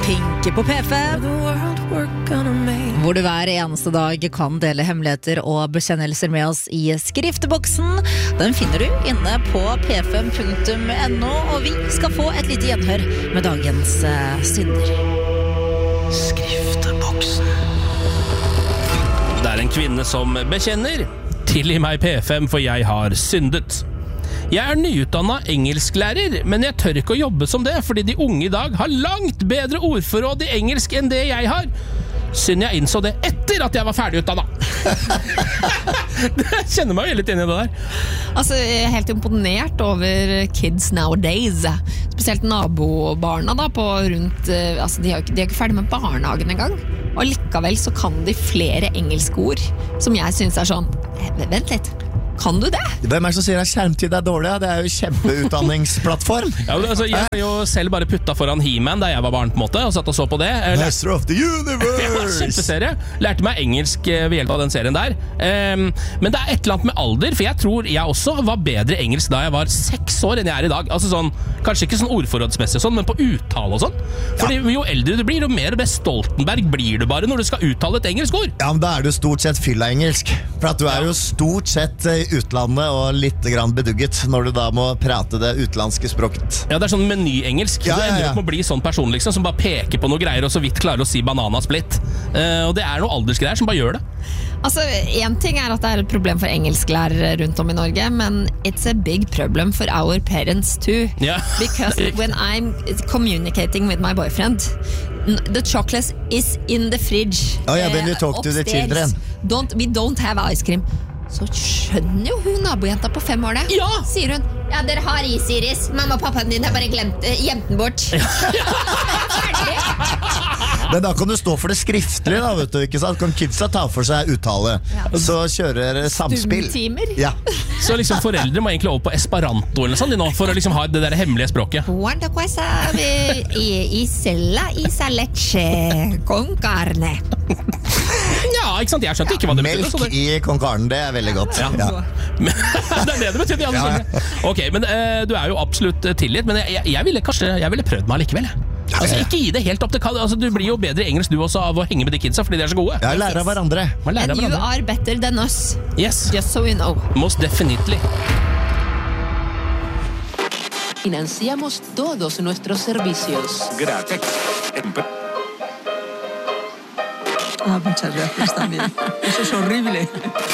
Pink på P5, hvor du hver eneste dag kan dele hemmeligheter og bekjennelser med oss i skrifteboksen. Den finner du inne på p5.no, og vi skal få et lite gjenhør med dagens synder. Skrifteboksen. Det er en kvinne som bekjenner. Tilgi meg P5, for jeg har syndet. Jeg er nyutdannet engelsklærer, men jeg tør ikke å jobbe som det, fordi de unge i dag har langt bedre ordforråd i engelsk enn det jeg har. Synd jeg innså det etter at jeg var ferdigutdannet. Jeg kjenner meg jo litt inn i det der. Altså, jeg er helt imponert over kids nowadays. Spesielt nabobarna da, på rundt, altså de er ikke ferdig med barnehagen engang. Og likevel så kan de flere engelske ord, som jeg synes er sånn, vent litt. Kan du det? Hvem er det som sier at skjermtid er dårlig? Det er jo kjempeutdanningsplattform. Ja, altså, jeg har jo selv bare puttet foran He-Man da jeg var barn på en måte, og satt og så på det. Master of the Universe! Ja, kjempeserie. Lærte meg engelsk ved hjelp av den serien der. Men det er et eller annet med alder, for jeg tror jeg også var bedre engelsk da jeg var 6 år enn jeg er i dag. Altså sånn, kanskje ikke sånn ordforrådsmessig og sånn, men på uttale og sånn. Fordi jo eldre du blir, jo mer Stoltenberg blir du bare når du skal uttale et engelsk ord. Ja, men da er du stort sett fylla engelsk. For at du er jo stort sett utlandet og litt grann bedugget når du da må prate det utlandske språket. Ja, det er sånn menyengelsk. Ja. Du ender opp med å bli sånn person liksom, som bare peker på noe greier og så vidt klarer å si bananasplitt. Og det er noe aldersgreier som bare gjør det. Altså, en ting er at det er et problem for engelsklærere rundt om i Norge, men it's a big problem for our parents too. Ja. Because when I'm communicating with my boyfriend, the chocolate is in the fridge. Oh yeah, when you talk to the children. We don't have ice cream. Så skjønner jo hun nabojenta på 5 år det. Ja! Sier hun, ja, dere har is, Iris. Mamma og pappaen din har bare gjemt den bort. Ferdig. Men da kan du stå for det skriftlig da, vet du, ikke sant? Kan kidsa ta for seg uttale. Ja. Så kjører samspill. Stumtimer. Ja. Så liksom foreldre må egentlig over på Esperanto eller sånn, for å liksom ha det der hemmelige språket. Quanta cosa isella leche con carne. Ja, ikke sant? Jeg skjønte ikke hva det betyr. Melk i konkarnen, det er veldig godt. Ja. Ja. Det er det betyr, ja. Ok, men du er jo absolutt tilgitt, men jeg ville prøvd meg likevel. Altså, ikke gi det helt opp til altså, du blir jo bedre engelsk du også av å henge med de kidsa, fordi de er så gode. Ja, lære av hverandre. And you are better than us. Yes. Just so you know. Most definitely. Financiamos todos nuestros servicios. Gratis. Muchas gracias también. Eso es horrible.